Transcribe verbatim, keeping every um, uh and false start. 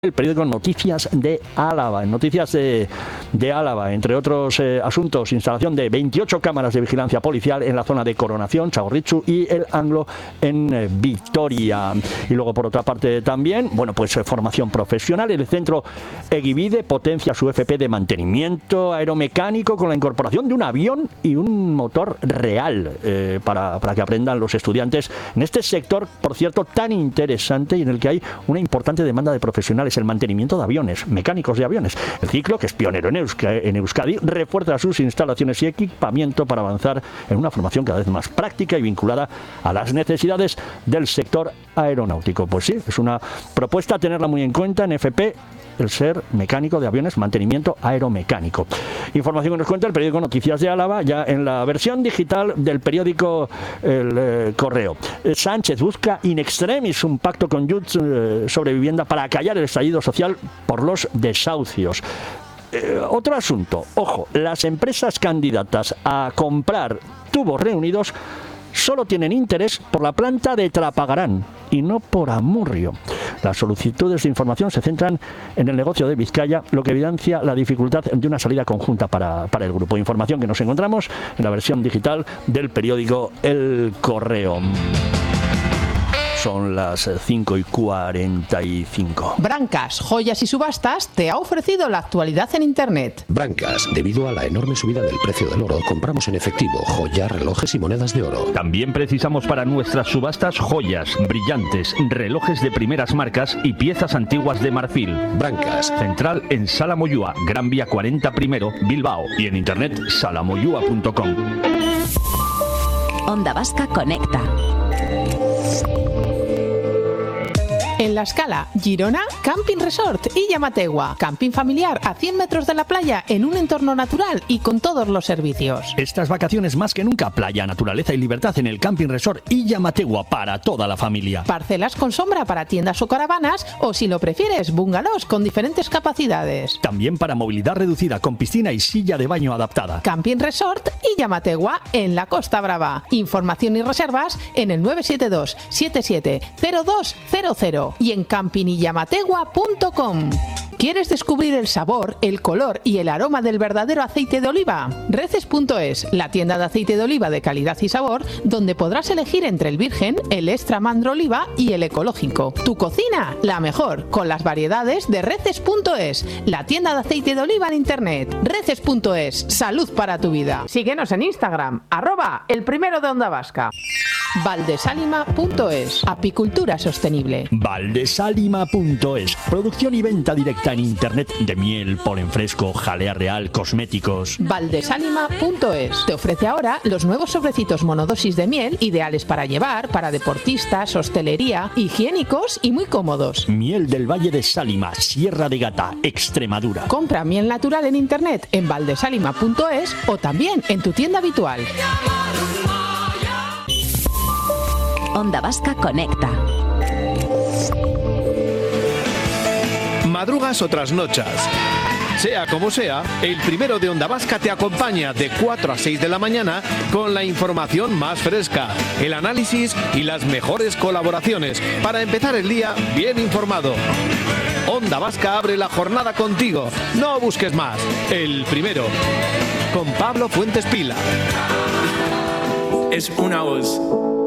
El periódico Noticias de Álava. En Noticias de, de Álava, entre otros eh, asuntos, instalación de veintiocho cámaras de vigilancia policial en la zona de Coronación, Txagorritxu y El Anglo en eh, Vitoria. Y luego, por otra parte, también, bueno, pues eh, formación profesional. El centro Egibide potencia su F P de mantenimiento aeromecánico con la incorporación de un avión y un motor real eh, para, para que aprendan los estudiantes en este sector, por cierto, tan interesante y en el que hay una importante demanda de profesionales. El mantenimiento de aviones, mecánicos de aviones. El ciclo, que es pionero en Euskadi, en Euskadi, refuerza sus instalaciones y equipamiento para avanzar en una formación cada vez más práctica y vinculada a las necesidades del sector aeronáutico. Pues sí, es una propuesta a tenerla muy en cuenta en F P, el ser mecánico de aviones, mantenimiento aeromecánico. Información que nos cuenta el periódico Noticias de Álava, ya en la versión digital del periódico El eh, Correo. Eh, Sánchez busca in extremis un pacto con Junts eh, sobre vivienda para acallar el estallido social por los desahucios. Eh, otro asunto, ojo, las empresas candidatas a comprar tubos reunidos solo tienen interés por la planta de Trapagarán y no por Amurrio. Las solicitudes de información se centran en el negocio de Vizcaya, lo que evidencia la dificultad de una salida conjunta para, para el grupo. Información que nos encontramos en la versión digital del periódico El Correo. Son las cinco y cuarenta y cinco. Brancas, Joyas y Subastas te ha ofrecido la actualidad en Internet. Brancas, debido a la enorme subida del precio del oro, compramos en efectivo joyas, relojes y monedas de oro. También precisamos para nuestras subastas joyas, brillantes, relojes de primeras marcas y piezas antiguas de marfil. Brancas. Central en Sala Moyúa, Gran Vía cuarenta Primero, Bilbao. Y en internet salamoyúa punto com. Onda Vasca Conecta. En La Escala, Girona, Camping Resort y Llamategua. Camping familiar a cien metros de la playa en un entorno natural y con todos los servicios. Estas vacaciones más que nunca, playa, naturaleza y libertad en el Camping Resort y Llamategua para toda la familia. Parcelas con sombra para tiendas o caravanas o, si lo prefieres, bungalows con diferentes capacidades. También para movilidad reducida con piscina y silla de baño adaptada. Camping Resort y Llamategua en la Costa Brava. Información y reservas en el nueve siete dos siete siete cero dos cero cero. Y en camping y llamategua punto com. ¿Quieres descubrir el sabor, el color y el aroma del verdadero aceite de oliva? Reces punto es, la tienda de aceite de oliva de calidad y sabor, donde podrás elegir entre el virgen, el extra mandro oliva y el ecológico. Tu cocina, la mejor, con las variedades de Reces punto es, la tienda de aceite de oliva en internet. Reces punto es, salud para tu vida. Síguenos en Instagram, arroba el primero de Onda Vasca. Valdesalima punto es, apicultura sostenible. Valdesalima punto es, producción y venta directa en internet de miel, polen fresco, jalea real, cosméticos. Valdesalima punto es te ofrece ahora los nuevos sobrecitos monodosis de miel, ideales para llevar, para deportistas, hostelería, higiénicos y muy cómodos. Miel del Valle de Sálima, Sierra de Gata, Extremadura. Compra miel natural en internet en valdesalima punto es o también en tu tienda habitual. Onda Vasca Conecta. Madrugas o trasnochas. Sea como sea, el primero de Onda Vasca te acompaña de cuatro a seis de la mañana con la información más fresca, el análisis y las mejores colaboraciones para empezar el día bien informado. Onda Vasca abre la jornada contigo. No busques más. El primero. Con Pablo Fuentes Pila. Es una voz.